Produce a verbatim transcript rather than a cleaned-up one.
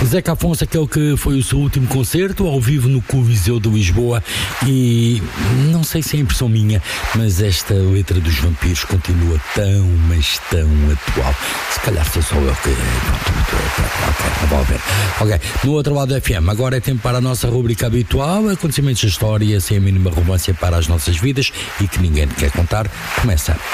Zeca Afonso, aquele que foi o seu último concerto ao vivo no Coliseu de Lisboa, e não sei se é impressão minha, mas esta letra dos vampiros continua tão, mas tão atual. Se calhar sou só eu que... Ok, não vale a ver. Ok, no outro lado do F M, agora é tempo para a nossa rubrica habitual, acontecimentos da história sem a mínima relevância para as nossas vidas e que ninguém quer contar. Começa